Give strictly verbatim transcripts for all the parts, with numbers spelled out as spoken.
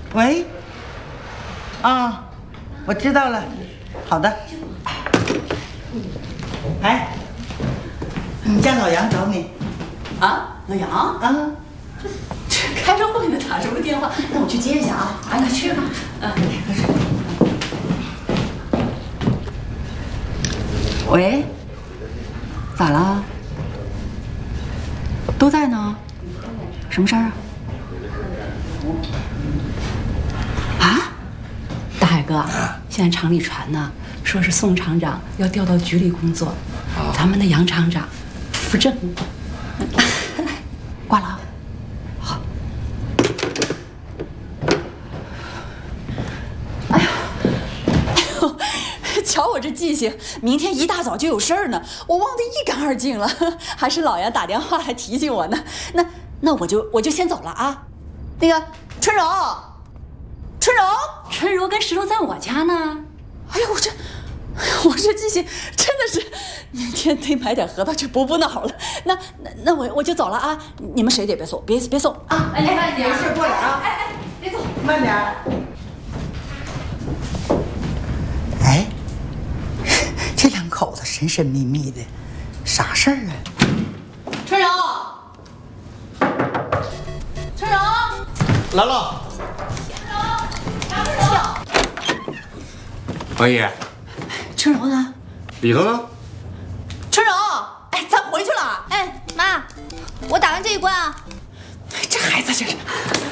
喂。啊，我知道了。好的。哎，你家老杨找你。 啊，老杨？ 啊。 这开着会呢，打什么电话？那我去接一下啊！啊，你去吧。嗯。喂，咋了？都在呢。什么事儿啊？啊？大海哥，现在厂里传呢，说是宋厂长要调到局里工作，咱们的杨厂长扶正。挂了。好。哎呀，哎呦，瞧我这记性，明天一大早就有事儿呢，我忘得一干二净了，还是老杨打电话来提醒我呢。那那我就我就先走了啊。那个春柔，春柔，春柔跟石头在我家呢。哎呦，我这。我这记性真的是，明天得买点核桃去补补脑了。那那那我我就走了啊！你们谁也别送，别别送啊！ 哎，慢点，有事过来啊！ 哎哎，别走， 慢点。哎，这两口子神神秘秘的，啥事儿啊？ 春柔，春柔， 来了。 春柔，春柔， 王姨。 春柔呢？ 里头呢？ 春柔，哎，咱回去了。 哎，妈，我打完这一关啊。 这孩子这是，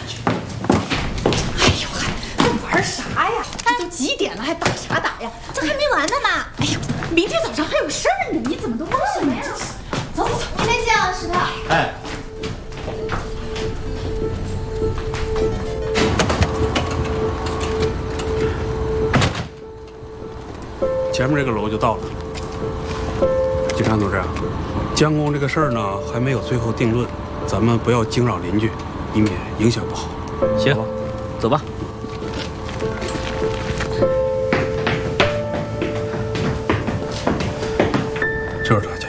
哎呦，还还玩啥呀？这都几点了，还打啥打呀？ 这还没完呢，妈。 哎呦，明天早上还有事儿呢，你怎么都忘了呢？走走走， 明天见啊，石头。 哎。 前面这个楼就到了。警察同志，监工这个事儿呢还没有最后定论，咱们不要惊扰邻居，以免影响不好。 行，走吧。 就是他家。